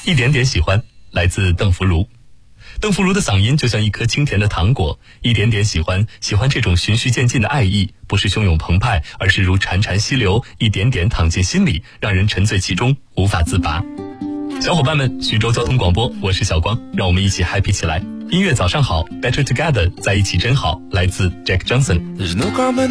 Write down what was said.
一点点喜欢，来自邓福如。邓福如的嗓音就像一颗清甜的糖果，一点点喜欢，喜欢这种循序渐进的爱意，不是汹涌澎湃，而是如潺潺溪流，一点点淌进心里，让人沉醉其中，无法自拔。小伙伴们，徐州交通广播，我是小光，让我们一起 happy 起来。音乐早上好 ，Better Together， 在一起真好，来自 Jack Johnson。